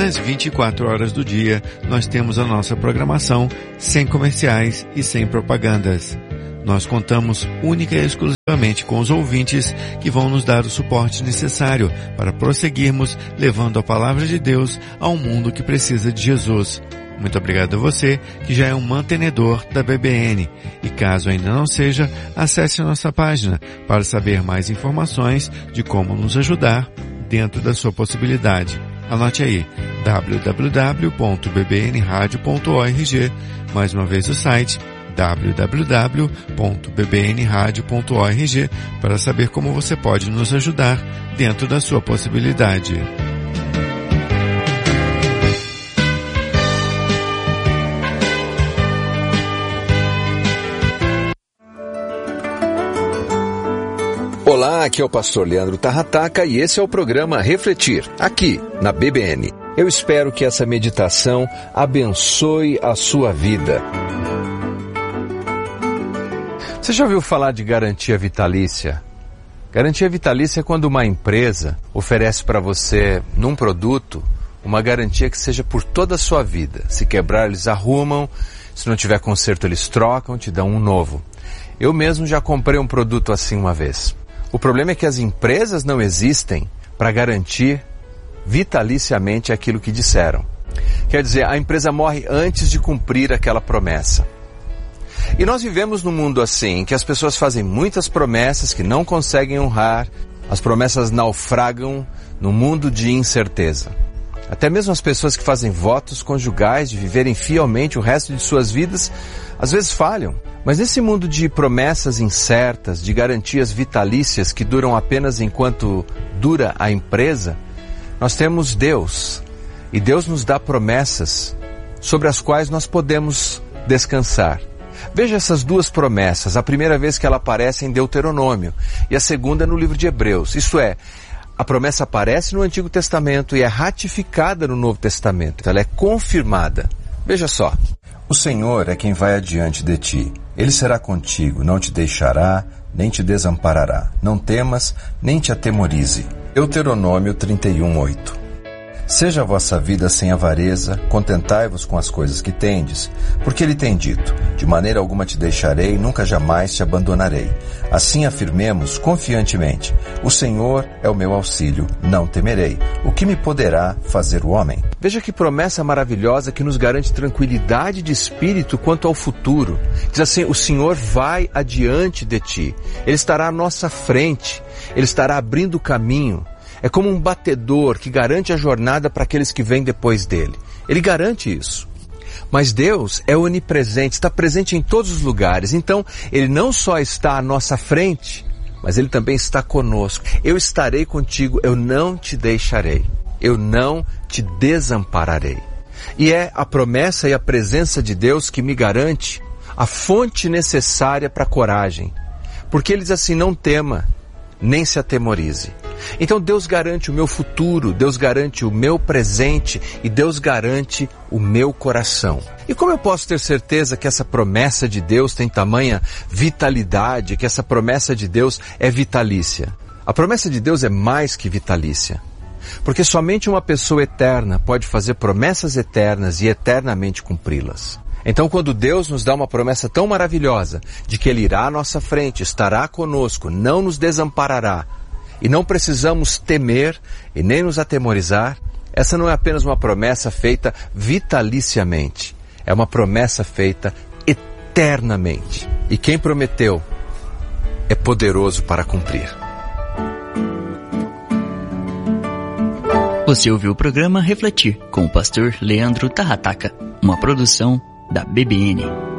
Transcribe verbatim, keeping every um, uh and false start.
Nas vinte e quatro horas do dia, nós temos a nossa programação sem comerciais e sem propagandas. Nós contamos única e exclusivamente com os ouvintes que vão nos dar o suporte necessário para prosseguirmos levando a palavra de Deus a um mundo que precisa de Jesus. Muito obrigado a você que já é um mantenedor da B B N. E caso ainda não seja, acesse a nossa página para saber mais informações de como nos ajudar dentro da sua possibilidade. Anote aí, w w w ponto b b n radio ponto org, mais uma vez o site w w w ponto b b n radio ponto org para saber como você pode nos ajudar dentro da sua possibilidade. Olá, aqui é o pastor Leandro Tarrataca e esse é o programa Refletir, aqui na B B N. Eu espero que essa meditação abençoe a sua vida. Você já ouviu falar de garantia vitalícia? Garantia vitalícia é quando uma empresa oferece para você, num produto, uma garantia que seja por toda a sua vida. Se quebrar, eles arrumam, se não tiver conserto, eles trocam, te dão um novo. Eu mesmo já comprei um produto assim uma vez. O problema é que as empresas não existem para garantir vitaliciamente aquilo que disseram. Quer dizer, a empresa morre antes de cumprir aquela promessa. E nós vivemos num mundo assim, em que as pessoas fazem muitas promessas que não conseguem honrar, as promessas naufragam no mundo de incerteza. Até mesmo as pessoas que fazem votos conjugais de viverem fielmente o resto de suas vidas, às vezes falham. Mas nesse mundo de promessas incertas, de garantias vitalícias que duram apenas enquanto dura a empresa, nós temos Deus. E Deus nos dá promessas sobre as quais nós podemos descansar. Veja essas duas promessas, a primeira vez que ela aparece em Deuteronômio e a segunda no livro de Hebreus. Isto é, a promessa aparece no Antigo Testamento e é ratificada no Novo Testamento. Ela é confirmada. Veja só. O Senhor é quem vai adiante de ti. Ele será contigo, não te deixará, nem te desamparará. Não temas, nem te atemorize. Deuteronômio trinta e um, oito. Seja a vossa vida sem avareza, contentai-vos com as coisas que tendes, porque ele tem dito, de maneira alguma te deixarei, nunca jamais te abandonarei. Assim afirmemos confiantemente, o Senhor é o meu auxílio, não temerei. O que me poderá fazer o homem? Veja que promessa maravilhosa que nos garante tranquilidade de espírito quanto ao futuro. Diz assim, o Senhor vai adiante de ti, Ele estará à nossa frente, Ele estará abrindo o caminho. É como um batedor que garante a jornada para aqueles que vêm depois dele. Ele garante isso. Mas Deus é onipresente, está presente em todos os lugares. Então, Ele não só está à nossa frente, mas Ele também está conosco. Eu estarei contigo, eu não te deixarei. Eu não te desampararei. E é a promessa e a presença de Deus que me garante a fonte necessária para a coragem. Porque Ele diz assim, não tema, nem se atemorize. Então Deus garante o meu futuro, Deus garante o meu presente e Deus garante o meu coração. E como eu posso ter certeza que essa promessa de Deus tem tamanha vitalidade, que essa promessa de Deus é vitalícia? A promessa de Deus é mais que vitalícia. Porque somente uma pessoa eterna pode fazer promessas eternas e eternamente cumpri-las. Então, quando Deus nos dá uma promessa tão maravilhosa de que Ele irá à nossa frente, estará conosco, não nos desamparará, e não precisamos temer e nem nos atemorizar, essa não é apenas uma promessa feita vitaliciamente, é uma promessa feita eternamente. E quem prometeu é poderoso para cumprir. Você ouviu o programa Refletir com o pastor Leandro Tarrataca, uma produção da B B N.